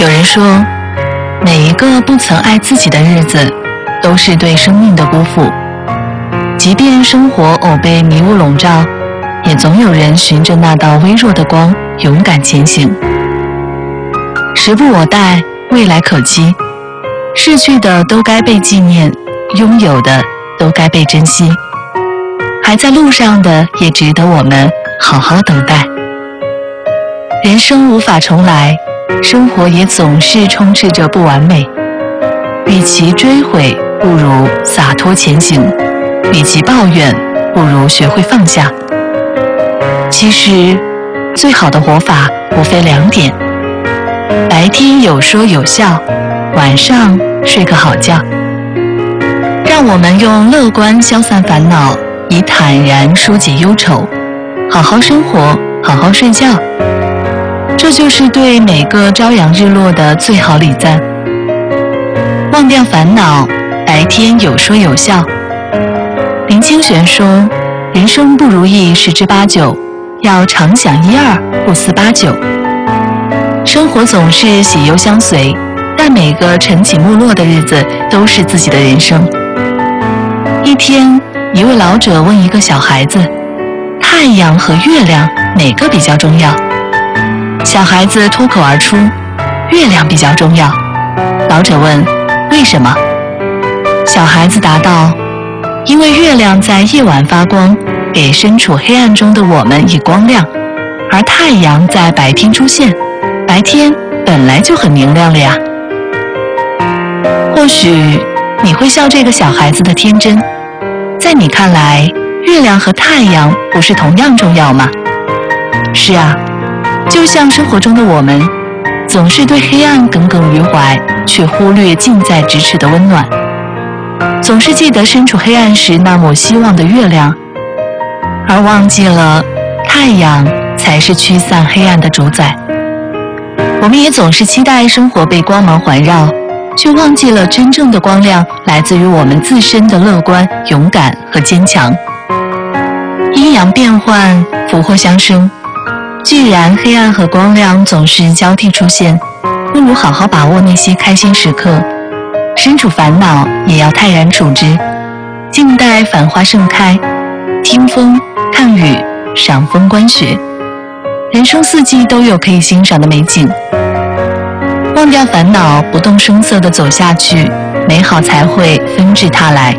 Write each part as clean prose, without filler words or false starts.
有人说，每一个不曾爱自己的日子，都是对生命的辜负。即便生活偶被迷雾笼罩，也总有人循着那道微弱的光，勇敢前行。时不我待，未来可期。逝去的都该被纪念，拥有的都该被珍惜。还在路上的，也值得我们好好等待。人生无法重来，生活也总是充斥着不完美。与其追悔，不如洒脱前行；与其抱怨，不如学会放下。其实，最好的活法无非2点：白天有说有笑，晚上睡个好觉。让我们用乐观消散烦恼，以坦然疏解忧愁，好好生活，好好睡觉。这就是对每个朝阳日落的最好礼赞。忘掉烦恼，白天有说有笑。林清玄说，人生不如意十之八九，要常想1、2，不思8、9。生活总是喜忧相随，但每个晨起暮落的日子都是自己的人生。一天，一位老者问一个小孩子，太阳和月亮哪个比较重要？小孩子脱口而出，月亮比较重要。老者问，为什么？小孩子答道，因为月亮在夜晚发光，给身处黑暗中的我们以光亮，而太阳在白天出现，白天本来就很明亮了呀。或许你会笑这个小孩子的天真，在你看来，月亮和太阳不是同样重要吗？是啊，就像生活中的我们，总是对黑暗耿耿于怀，却忽略近在咫尺的温暖，总是记得身处黑暗时那抹希望的月亮，而忘记了太阳才是驱散黑暗的主宰。我们也总是期待生活被光芒环绕，却忘记了真正的光亮来自于我们自身的乐观、勇敢和坚强。阴阳变换，福祸相生。既然黑暗和光亮总是交替出现，不如好好把握那些开心时刻。身处烦恼，也要泰然处之，静待繁花盛开，听风、看雨、赏风观雪。人生4季都有可以欣赏的美景。忘掉烦恼，不动声色地走下去，美好才会纷至沓来。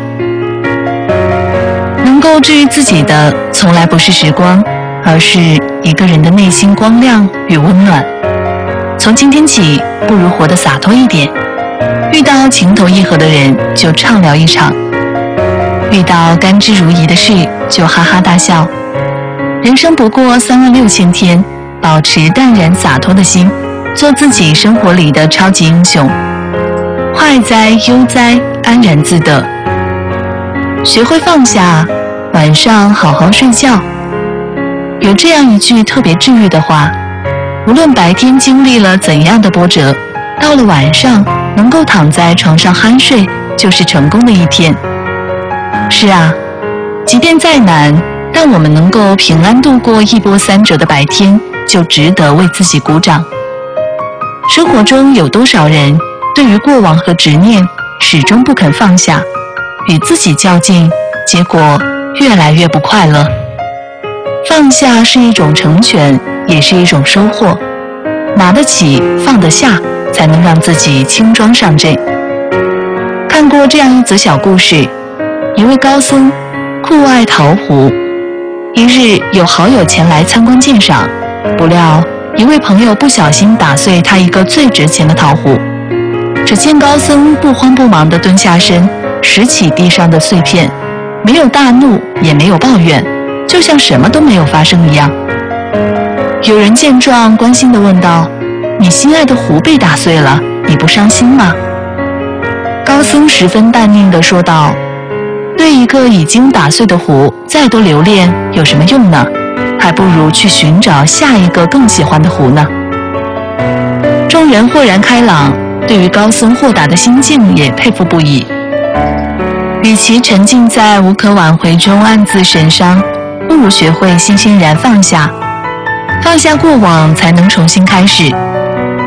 能够治愈自己的，从来不是时光，而是一个人的内心光亮与温暖。从今天起，不如活得洒脱一点。遇到情投意合的人，就畅聊一场；遇到甘之如饴的事，就哈哈大笑。人生不过36000天，保持淡然洒脱的心，做自己生活里的超级英雄。快哉悠哉，安然自得。学会放下，晚上好好睡觉。有这样一句特别治愈的话，无论白天经历了怎样的波折，到了晚上能够躺在床上酣睡，就是成功的一天。是啊，即便再难，但我们能够平安度过一波3折的白天，就值得为自己鼓掌。生活中有多少人对于过往和执念始终不肯放下，与自己较劲，结果越来越不快乐。放下是一种成全，也是一种收获。拿得起，放得下，才能让自己轻装上阵。看过这样一则小故事，一位高僧酷爱陶壶，一日有好友前来参观鉴赏，不料一位朋友不小心打碎他一个最值钱的陶壶。只见高僧不慌不忙地蹲下身，拾起地上的碎片，没有大怒，也没有抱怨，就像什么都没有发生一样。有人见状关心地问道，你心爱的壶被打碎了，你不伤心吗？高僧十分淡定地说道，对一个已经打碎的壶再多留恋有什么用呢？还不如去寻找下一个更喜欢的壶呢。众人豁然开朗，对于高僧豁达的心境也佩服不已。与其沉浸在无可挽回中暗自神伤，不如学会欣欣然放下。放下过往，才能重新开始。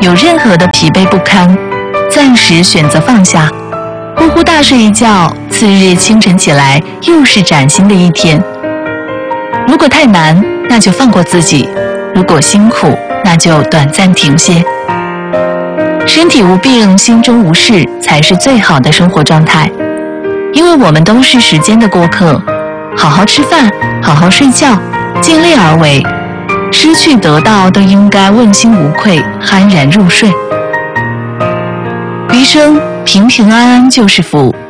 有任何的疲惫不堪，暂时选择放下，呼呼大睡一觉，次日清晨起来又是崭新的一天。如果太难，那就放过自己；如果辛苦，那就短暂停歇。身体无病，心中无事，才是最好的生活状态。因为我们都是时间的过客，好好吃饭，好好睡觉，尽力而为，失去得到都应该问心无愧，酣然入睡。余生平平安安就是福，